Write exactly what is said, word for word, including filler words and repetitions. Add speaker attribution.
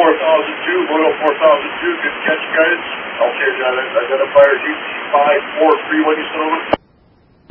Speaker 1: four thousand two, Moto four thousand two, good catch, guys. Okay, got it. Identifier G C five four three one, you said over.